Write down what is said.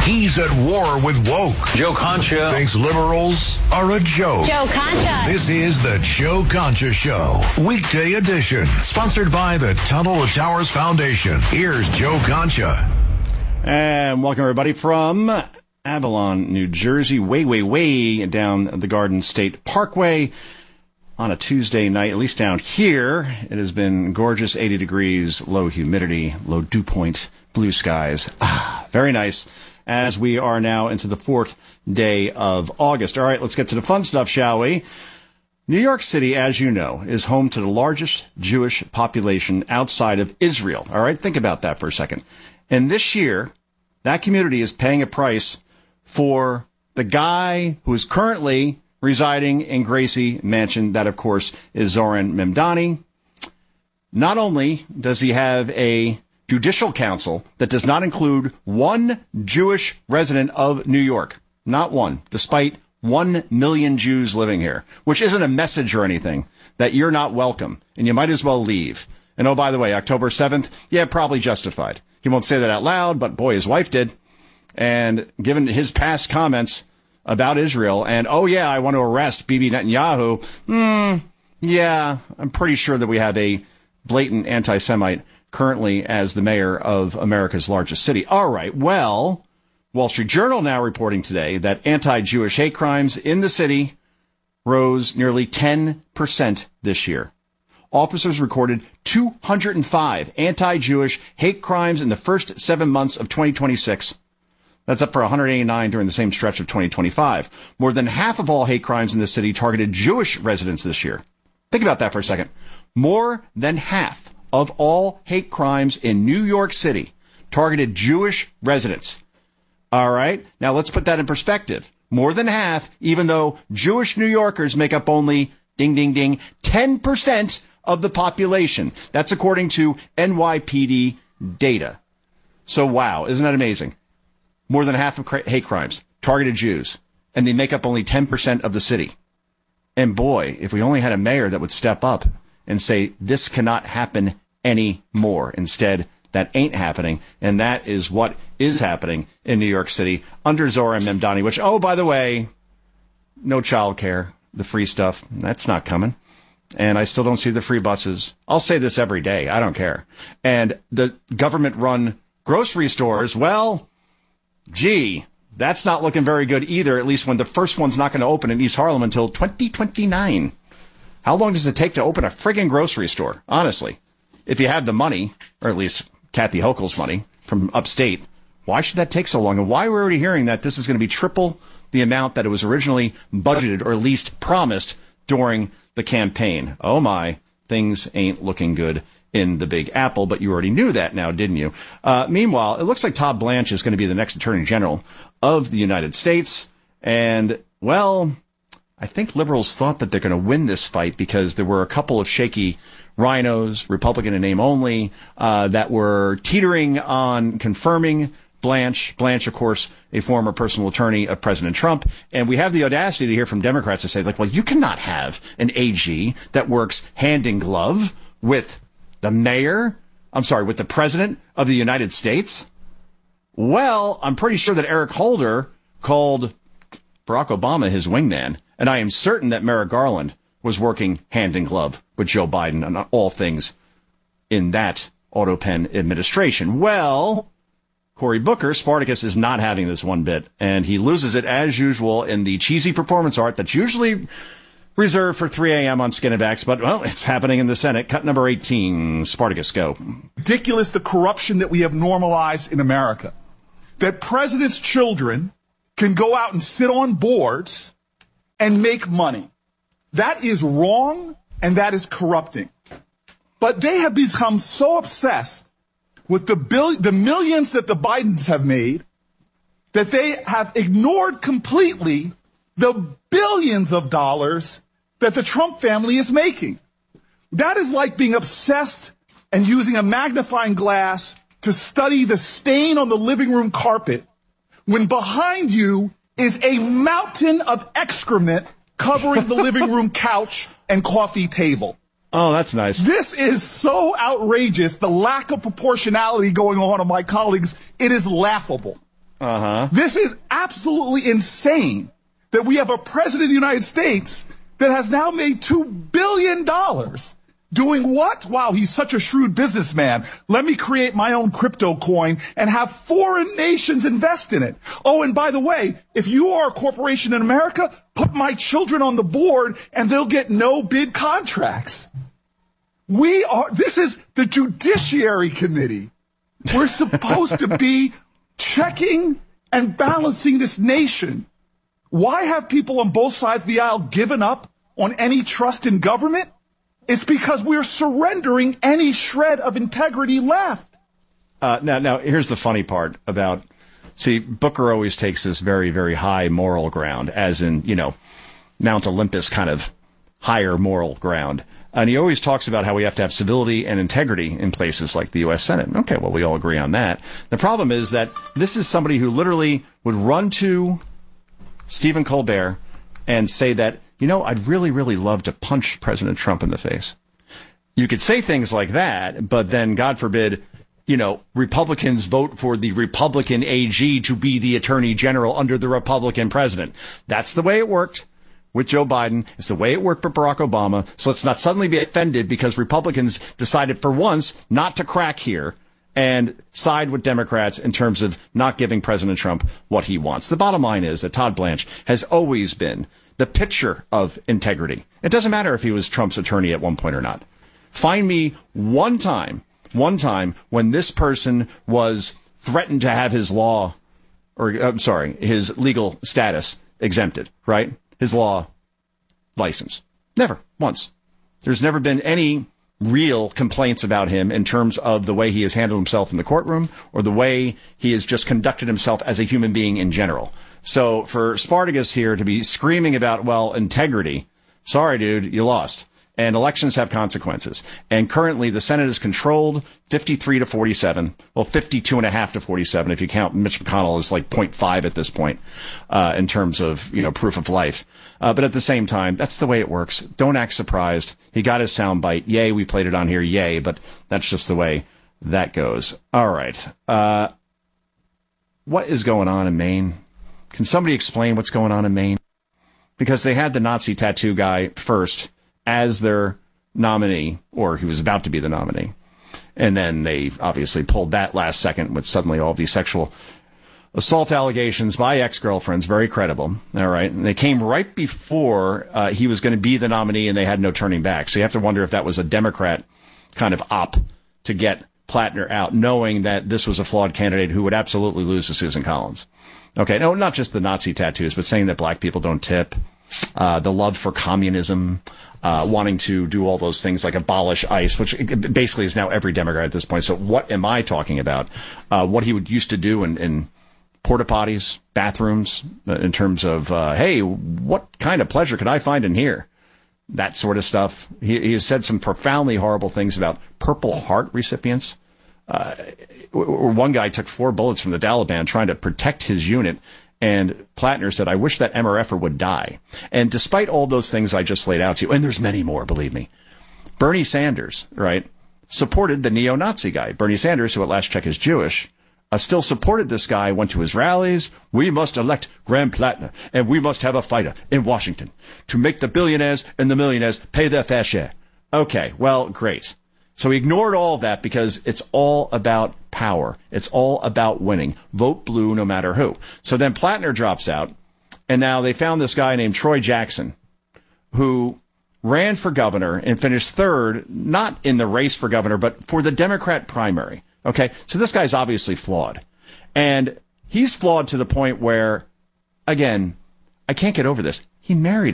He's at war with woke. Joe Concha thinks liberals are a joke. Joe Concha. This is the Joe Concha Show, weekday edition, sponsored by the Tunnel to Towers Foundation. Here's Joe Concha. And welcome, everybody, from Avalon, New Jersey, way down the Garden State Parkway on a Tuesday night, at least down here. It has been gorgeous, 80 degrees, low humidity, low dew point, blue skies. Very nice, as we are now into the fourth day of August. All right, let's get to the fun stuff, shall we? New York City, as you know, is home to the largest Jewish population outside of Israel. All right, think about that for a second. And this year, that community is paying a price for the guy who is currently residing in Gracie Mansion. That, of course, is Zoran Mamdani. Not only does he have a judicial council that does not include one Jewish resident of New York, not one, despite 1 million Jews living here, which isn't a message or anything, that you're not welcome and you might as well leave. And oh, by the way, October 7th, yeah, probably justified. He won't say that out loud, but boy, his wife did. And given his past comments about Israel, and oh yeah, I want to arrest Bibi Netanyahu, yeah, I'm pretty sure that we have a blatant anti-Semite currently as the mayor of America's largest city. All right, well, Wall Street Journal now reporting today that anti-Jewish hate crimes in the city rose nearly 10% this year. Officers recorded 205 anti-Jewish hate crimes in the first 7 months of 2026. That's up for 189 during the same stretch of 2025. More than half of all hate crimes in the city targeted Jewish residents this year. Think about that for a second. More than half of all hate crimes in New York City targeted Jewish residents. All right. Now let's put that in perspective. More than half, even though Jewish New Yorkers make up only, ding, ding, ding, 10% of the population. That's according to NYPD data. So wow, isn't that amazing? More than half of hate crimes targeted Jews, and they make up only 10% of the city. And boy, if we only had a mayor that would step up and say, this cannot happen anymore. Instead, that ain't happening, and that is what is happening in New York City under Zoran Mamdani, which, oh, by the way, no child care, the free stuff, that's not coming. And I still don't see the free buses. I'll say this every day. I don't care. And the government-run grocery stores, well, gee, that's not looking very good either, at least when the first one's not going to open in East Harlem until 2029. How long does it take to open a friggin' grocery store? Honestly, if you have the money, or at least Kathy Hochul's money from upstate, why should that take so long? And why we're already hearing that this is going to be triple the amount that it was originally budgeted, or at least promised during the campaign. Oh my, things ain't looking good in the Big Apple, but you already knew that now, didn't you? Meanwhile, it looks like Todd Blanche is going to be the next Attorney General of the United States. And, well, I think liberals thought that they're going to win this fight because there were a couple of shaky rhinos, Republican in name only, that were teetering on confirming Blanche. Blanche, of course, a former personal attorney of President Trump. And we have the audacity to hear from Democrats to say, like, well, you cannot have an AG that works hand in glove with the with the president of the United States. Well, I'm pretty sure that Eric Holder called Barack Obama his wingman. And I am certain that Merrick Garland was working hand in glove with Joe Biden on all things in that auto pen administration. Well, Cory Booker, Spartacus, is not having this one bit, and he loses it as usual in the cheesy performance art that's usually reserved for 3 a.m. on Skinnabax, but, well, it's happening in the Senate. Cut number 18, Spartacus, go. Ridiculous, the corruption that we have normalized in America. That presidents' children can go out and sit on boards and make money. That is wrong, and that is corrupting. But they have become so obsessed with the millions that the Bidens have made that they have ignored completely the billions of dollars that the Trump family is making. That is like being obsessed and using a magnifying glass to study the stain on the living room carpet when behind you is a mountain of excrement covering the living room couch and coffee table. Oh, that's nice. This is so outrageous, the lack of proportionality going on my colleagues. It is laughable. This is absolutely insane that we have a president of the United States that has now made $2 billion doing what? Wow, he's such a shrewd businessman. Let me create my own crypto coin and have foreign nations invest in it. Oh, and by the way, if you are a corporation in America, put my children on the board and they'll get no bid contracts. This is the Judiciary Committee. We're supposed to be checking and balancing this nation. Why have people on both sides of the aisle given up on any trust in government? It's because we're surrendering any shred of integrity left. Now, here's the funny part about, Booker always takes this very, very high moral ground, as in, Mount Olympus kind of higher moral ground. And he always talks about how we have to have civility and integrity in places like the U.S. Senate. Okay, well, we all agree on that. The problem is that this is somebody who literally would run to Stephen Colbert and say that, I'd really, really love to punch President Trump in the face. You could say things like that, but then, God forbid, Republicans vote for the Republican AG to be the Attorney General under the Republican president. That's the way it worked with Joe Biden. It's the way it worked for Barack Obama. So let's not suddenly be offended because Republicans decided for once not to crack here and side with Democrats in terms of not giving President Trump what he wants. The bottom line is that Todd Blanche has always been the picture of integrity. It doesn't matter if he was Trump's attorney at one point or not. Find me one time when this person was threatened to have his his legal status exempted, right? His law license. Never. Once. There's never been any real complaints about him in terms of the way he has handled himself in the courtroom or the way he has just conducted himself as a human being in general. So for Spartacus here to be screaming about, integrity, sorry, dude, you lost. And elections have consequences. And currently the Senate is controlled 53 to 47. Well, 52.5 to 47 if you count Mitch McConnell as like 0.5 at this point, in terms of, proof of life. But at the same time, that's the way it works. Don't act surprised. He got his soundbite. Yay, we played it on here. Yay. But that's just the way that goes. All right. What is going on in Maine? Can somebody explain what's going on in Maine? Because they had the Nazi tattoo guy first as their nominee, or he was about to be the nominee. And then they obviously pulled that last second with suddenly all these sexual assault allegations by ex-girlfriends, very credible. All right. And they came right before he was going to be the nominee, and they had no turning back. So you have to wonder if that was a Democrat kind of op to get Plattner out, knowing that this was a flawed candidate who would absolutely lose to Susan Collins. Okay. No, not just the Nazi tattoos, but saying that black people don't tip, the love for communism, wanting to do all those things like abolish ICE, which basically is now every Democrat at this point. So what am I talking about? What he would used to do in porta potties, bathrooms, in terms of, hey, what kind of pleasure could I find in here? That sort of stuff. He has said some profoundly horrible things about Purple Heart recipients. One guy took 4 bullets from the Taliban trying to protect his unit. And Plattner said, I wish that MRFer would die. And despite all those things I just laid out to you, and there's many more, believe me, Bernie Sanders, right, supported the neo-Nazi guy. Bernie Sanders, who at last check is Jewish, still supported this guy, went to his rallies. We must elect Graham Plattner, and we must have a fighter in Washington to make the billionaires and the millionaires pay their fair share. Okay, well, great. So he ignored all of that because it's all about power. It's all about winning. Vote blue no matter who. So then Plattner drops out, and now they found this guy named Troy Jackson, who ran for governor and finished third, not in the race for governor, but for the Democrat primary. Okay, so this guy's obviously flawed. And he's flawed to the point where, again, I can't get over this. He married